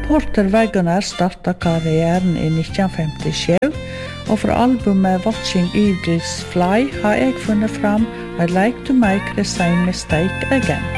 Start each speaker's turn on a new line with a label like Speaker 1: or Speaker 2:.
Speaker 1: Porter Wagoner startet karrieren i 1957, og fra albumet Watching Eagles Fly har jeg funnet fram I'd like to make the same mistake again.